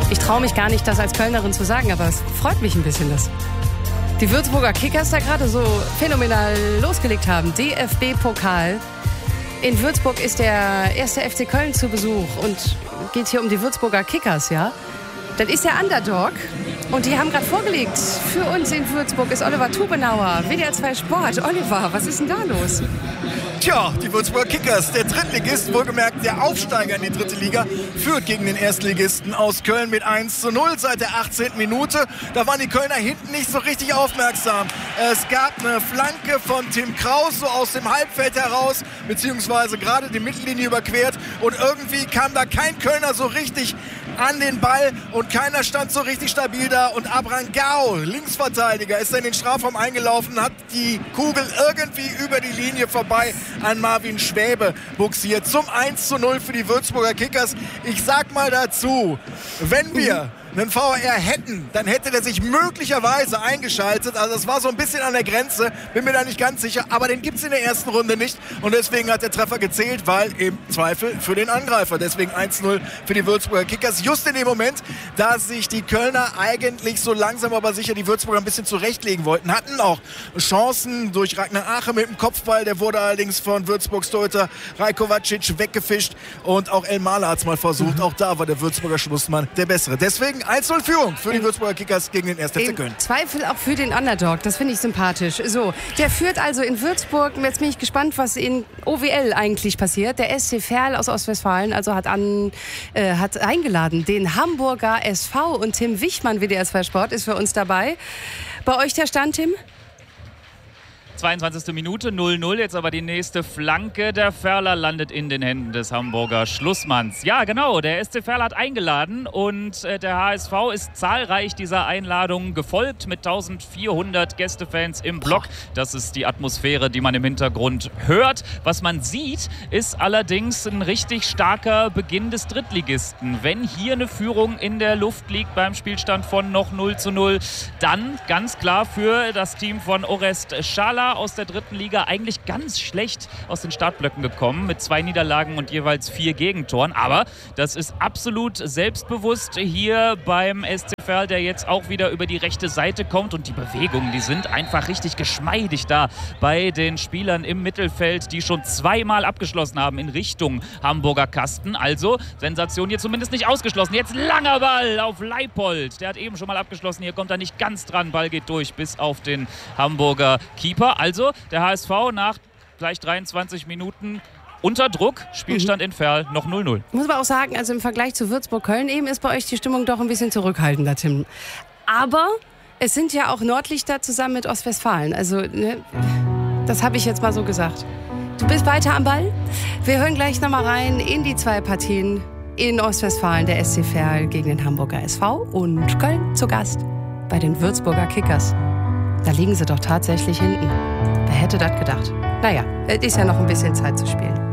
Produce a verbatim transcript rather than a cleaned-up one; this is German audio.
Ich traue mich gar nicht, das als Kölnerin zu sagen, aber es freut mich ein bisschen, dass die Würzburger Kickers da gerade so phänomenal losgelegt haben. D F B-Pokal. In Würzburg ist der erste F C Köln zu Besuch und geht hier um die Würzburger Kickers, ja? Das ist der Underdog und die haben gerade vorgelegt. Für uns in Würzburg ist Oliver Tubenauer, W D R zwei Sport. Oliver, was ist denn da los? Tja, die Würzburger Kickers, der Drittligist, wohlgemerkt der Aufsteiger in die dritte Liga, führt gegen den Erstligisten aus Köln mit eins zu null seit der achtzehnten Minute. Da waren die Kölner hinten nicht so richtig aufmerksam. Es gab eine Flanke von Tim Kraus so aus dem Halbfeld heraus, beziehungsweise gerade die Mittellinie überquert. Und irgendwie kam da kein Kölner so richtig an den Ball und keiner stand so richtig stabil da. Und Abrangao, Linksverteidiger, ist in den Strafraum eingelaufen, hat die Kugel irgendwie über die Linie vorbei an Marvin Schwäbe buxiert. Zum eins zu null für die Würzburger Kickers. Ich sag mal dazu, wenn wir einen V A R hätten, dann hätte der sich möglicherweise eingeschaltet. Also es war so ein bisschen an der Grenze, bin mir da nicht ganz sicher, aber den gibt es in der ersten Runde nicht und deswegen hat der Treffer gezählt, weil im Zweifel für den Angreifer. Deswegen eins zu null für die Würzburger Kickers. Just in dem Moment, da sich die Kölner eigentlich so langsam aber sicher die Würzburger ein bisschen zurechtlegen wollten, hatten auch Chancen durch Ragnar Ache mit dem Kopfball, der wurde allerdings von Würzburgs Torhüter Rajkovacic weggefischt und auch El Mahler hat es mal versucht. Mhm. Auch da war der Würzburger Schlussmann der Bessere. Deswegen eins zu null Führung für die Würzburger Kickers gegen den ersten F C Köln. Zweifel auch für den Underdog, das finde ich sympathisch. So, der führt also in Würzburg. Jetzt bin ich gespannt, was in O W L eigentlich passiert. Der S C Verl aus Ostwestfalen also hat, an, äh, hat eingeladen den Hamburger S V und Tim Wichmann, W D R zwei Sport, ist für uns dabei. Bei euch der Stand, Tim? zweiundzwanzigste Minute, null null. Jetzt aber die nächste Flanke. Der Verler landet in den Händen des Hamburger Schlussmanns. Ja, genau. Der S C Verl hat eingeladen und äh, der H S V ist zahlreich dieser Einladung gefolgt mit eintausendvierhundert Gästefans im Block. Das ist die Atmosphäre, die man im Hintergrund hört. Was man sieht, ist allerdings ein richtig starker Beginn des Drittligisten. Wenn hier eine Führung in der Luft liegt beim Spielstand von noch null zu null, dann ganz klar für das Team von Orest Schala aus der dritten Liga eigentlich ganz schlecht aus den Startblöcken gekommen mit zwei Niederlagen und jeweils vier Gegentoren. Aber das ist absolut selbstbewusst hier beim S C Verl, der jetzt auch wieder über die rechte Seite kommt. Und die Bewegungen, die sind einfach richtig geschmeidig da bei den Spielern im Mittelfeld, die schon zweimal abgeschlossen haben in Richtung Hamburger Kasten. Also Sensation hier zumindest nicht ausgeschlossen. Jetzt langer Ball auf Leipold. Der hat eben schon mal abgeschlossen. Hier kommt er nicht ganz dran. Ball geht durch bis auf den Hamburger Keeper. Also der H S V nach gleich dreiundzwanzig Minuten unter Druck, Spielstand mhm. in Verl noch null null. Ich muss aber auch sagen, also im Vergleich zu Würzburg-Köln eben ist bei euch die Stimmung doch ein bisschen zurückhaltender, Tim. Aber es sind ja auch Nordlichter zusammen mit Ostwestfalen. Also ne, das habe ich jetzt mal so gesagt. Du bist weiter am Ball. Wir hören gleich nochmal rein in die zwei Partien in Ostwestfalen. Der S C Verl gegen den Hamburger S V und Köln zu Gast bei den Würzburger Kickers. Da liegen sie doch tatsächlich hinten. Wer hätte das gedacht? Naja, es ist ja noch ein bisschen Zeit zu spielen.